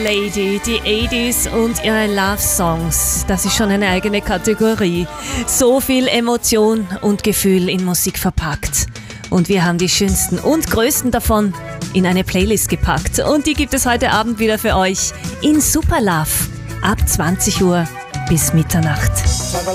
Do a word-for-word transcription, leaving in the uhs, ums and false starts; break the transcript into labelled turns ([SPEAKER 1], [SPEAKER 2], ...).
[SPEAKER 1] Lady, die achtziger und ihre Love Songs, das ist schon eine eigene Kategorie. So viel Emotion und Gefühl in Musik verpackt. Und wir haben die schönsten und größten davon in eine Playlist gepackt. Und die gibt es heute Abend wieder für euch in Super Love ab zwanzig Uhr bis Mitternacht.